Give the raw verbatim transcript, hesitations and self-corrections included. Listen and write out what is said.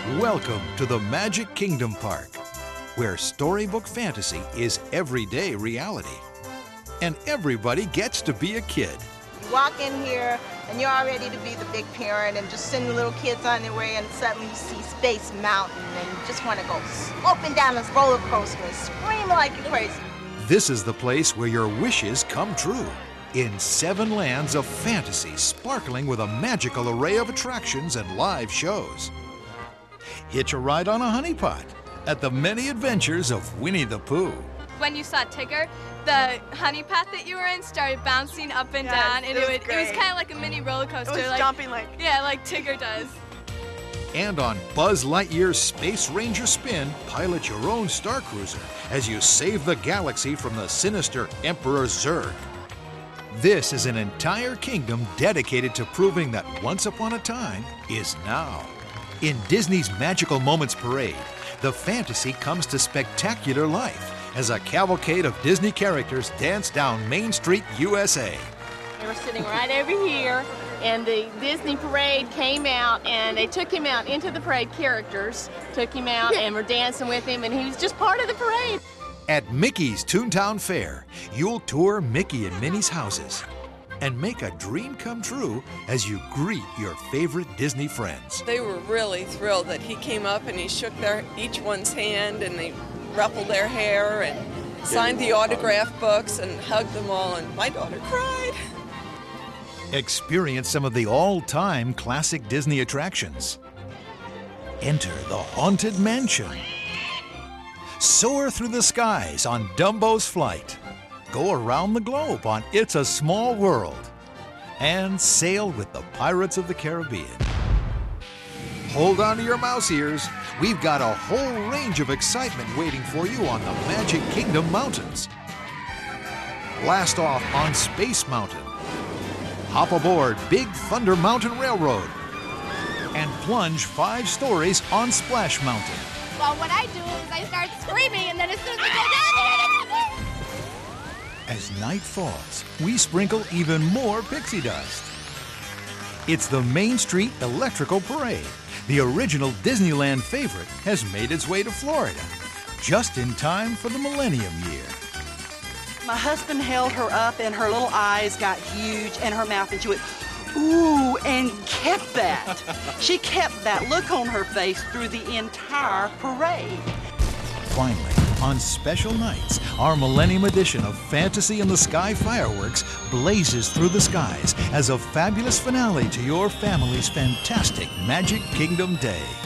Welcome to the Magic Kingdom Park, where storybook fantasy is everyday reality. And everybody gets to be a kid. You walk in here and you're all ready to be the big parent and just send the little kids on their way, and suddenly you see Space Mountain and you just want to go sloping down this roller coaster and scream like you're crazy. This is the place where your wishes come true. In seven lands of fantasy sparkling with a magical array of attractions and live shows. Hitch a ride on a honeypot at the many adventures of Winnie the Pooh. When you saw Tigger, the honey path that you were in started bouncing up and Yes, down, and it it, was would, it was great. kind of like a mini roller coaster. It was like, jumping like... Yeah, like Tigger does. And on Buzz Lightyear's Space Ranger Spin, pilot your own Star Cruiser as you save the galaxy from the sinister Emperor Zurg. This is an entire kingdom dedicated to proving that once upon a time is now. In Disney's Magical Moments Parade, the fantasy comes to spectacular life as a cavalcade of Disney characters dance down Main Street, U S A. They were sitting right over here, and the Disney parade came out, and they took him out into the parade. Characters took him out and were dancing with him, and he was just part of the parade. At Mickey's Toontown Fair, you'll tour Mickey and Minnie's houses and make a dream come true as you greet your favorite Disney friends. They were really thrilled that he came up and he shook their each one's hand, and they ruffled their hair and signed the autograph books and hugged them all, and my daughter cried. Experience some of the all-time classic Disney attractions. Enter the Haunted Mansion. Soar through the skies on Dumbo's Flight. Go around the globe on It's a Small World. And sail with the Pirates of the Caribbean. Hold on to your mouse ears. We've got a whole range of excitement waiting for you on the Magic Kingdom Mountains. Blast off on Space Mountain. Hop aboard Big Thunder Mountain Railroad. And plunge five stories on Splash Mountain. Well, what I do is I start screaming, and then as soon as I go down, As night falls, we sprinkle even more pixie dust. It's the Main Street Electrical Parade. The original Disneyland favorite has made its way to Florida, just in time for the Millennium Year. My husband held her up, and her little eyes got huge, and her mouth, and she went, ooh, and kept that. She kept that look on her face through the entire parade. Finally, on special nights, our Millennium Edition of Fantasy in the Sky fireworks blazes through the skies as a fabulous finale to your family's fantastic Magic Kingdom Day.